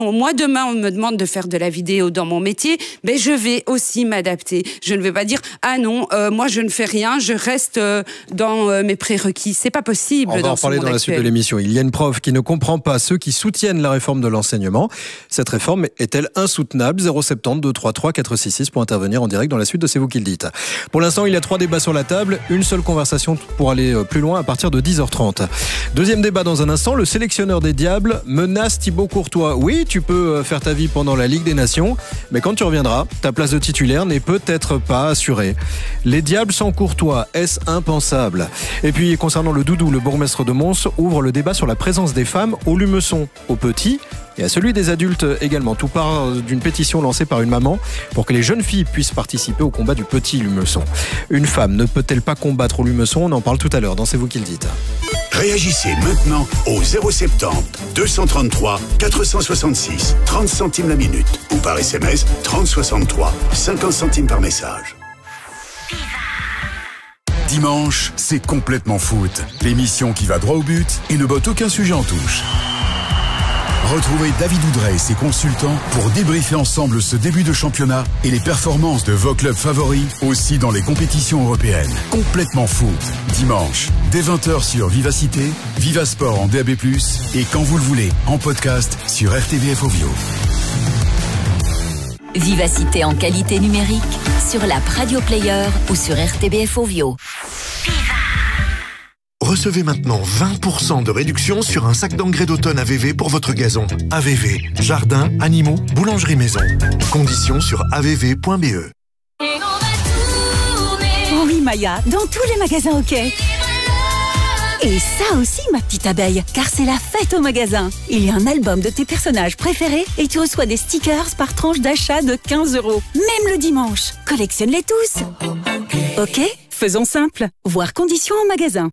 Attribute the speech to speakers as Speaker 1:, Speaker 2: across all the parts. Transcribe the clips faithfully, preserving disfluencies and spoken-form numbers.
Speaker 1: Moi, demain, on me demande de faire de la vidéo dans mon métier, mais je vais aussi m'adapter. Je ne vais pas dire « Ah non, euh, moi, je ne fais rien, je reste euh, dans euh, mes prérequis ». C'est pas possible.
Speaker 2: On va
Speaker 1: dans
Speaker 2: en parler dans
Speaker 1: actuel.
Speaker 2: la suite de l'émission. Il y a une prof qui ne comprend pas ceux qui soutiennent la réforme de l'enseignement. Cette réforme est-elle insoutenable ? zéro sept zéro deux trois trois quatre six six pour intervenir en direct dans la suite de C'est vous qui le dites. Pour l'instant, il y a trois débats sur la table. Une seule conversation pour aller plus loin à partir de dix heures trente. Deuxième débat dans un instant. Le sélectionneur des Diables menace Thibaut Courtois. Oui, tu peux faire ta vie pendant la Ligue des Nations, mais quand tu reviendras, ta place de titulaire n'est peut-être pas assurée. Les Diables sans Courtois, est-ce impensable ? Et puis, concernant le Doudou, le bourgmestre de Mons ouvre le débat sur la présence des femmes au Lumeçon, aux petits et à celui des adultes également. Tout part d'une pétition lancée par une maman pour que les jeunes filles puissent participer au combat du petit Lumeçon. Une femme ne peut-elle pas combattre au Lumeçon ? On en parle tout à l'heure dans C'est vous qui le dites.
Speaker 3: Réagissez maintenant au zéro sept zéro deux cent trente-trois quatre cent soixante-six, trente centimes la minute ou par S M S trente soixante-trois, cinquante centimes par message.
Speaker 4: Dimanche, c'est complètement foot. L'émission qui va droit au but et ne botte aucun sujet en touche. Retrouvez David Oudrey et ses consultants pour débriefer ensemble ce début de championnat et les performances de vos clubs favoris aussi dans les compétitions européennes. Complètement foot. Dimanche, dès vingt heures sur Vivacité, Vivasport en D A B plus, et quand vous le voulez, en podcast sur R T V F Ovio.
Speaker 5: Vivacité en qualité numérique sur l'app Radio Player ou sur R T B F Ovio.
Speaker 6: Recevez maintenant vingt pour cent de réduction sur un sac d'engrais d'automne A V V pour votre gazon. A V V, jardin, animaux, boulangerie maison. Conditions sur a v v point b e.
Speaker 7: Oh oui, Maya, dans tous les magasins OK. Et ça aussi, ma petite abeille, car c'est la fête au magasin. Il y a un album de tes personnages préférés et tu reçois des stickers par tranche d'achat de quinze euros. Même le dimanche. Collectionne-les tous. OK ? Faisons simple. Voir conditions en magasin.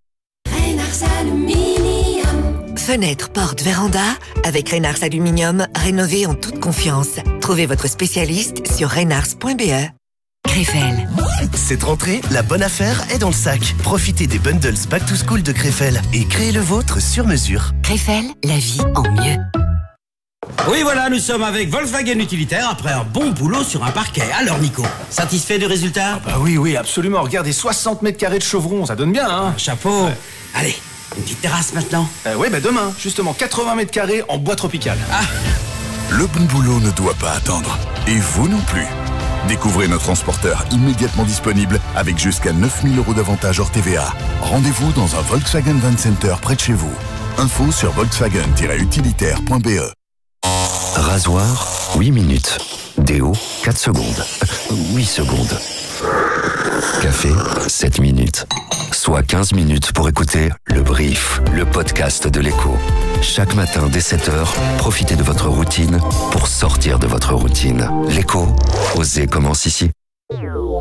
Speaker 8: Fenêtre, porte, véranda, avec Reynars Aluminium, rénovez en toute confiance. Trouvez votre spécialiste sur reynars point b e. Krefel.
Speaker 9: Cette rentrée, la bonne affaire est dans le sac. Profitez des bundles Back to School de Krefel et créez le vôtre sur mesure.
Speaker 8: Krefel, la vie en mieux.
Speaker 10: Oui, voilà, nous sommes avec Volkswagen Utilitaire après un bon boulot sur un parquet. Alors, Nico, satisfait du résultat ?
Speaker 11: Ah bah oui, oui, absolument. Regardez, soixante mètres carrés de chevron, ça donne bien, hein ?
Speaker 10: Chapeau.
Speaker 11: Ouais.
Speaker 10: Allez, une petite terrasse maintenant.
Speaker 11: Euh, oui, bah demain, justement, quatre-vingts mètres carrés en bois tropical. Ah.
Speaker 4: Le bon boulot ne doit pas attendre. Et vous non plus. Découvrez notre transporteur immédiatement disponible avec jusqu'à neuf mille euros d'avantage hors T V A. Rendez-vous dans un Volkswagen Van Center près de chez vous. Info sur volkswagen tiret utilitaire point b e.
Speaker 12: Rasoir, huit minutes. Déo, quatre secondes. huit secondes. Café, sept minutes. Soit quinze minutes pour écouter Le Brief, le podcast de l'Écho. Chaque matin dès sept heures, profitez de votre routine pour sortir de votre routine. L'Écho, osez commence ici.